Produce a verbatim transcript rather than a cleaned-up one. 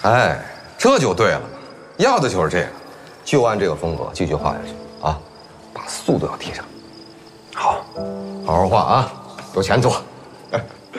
哎，这就对了，要的就是这个，就按这个风格继续画下去啊，把速度要提上。好，好好画啊，有前途。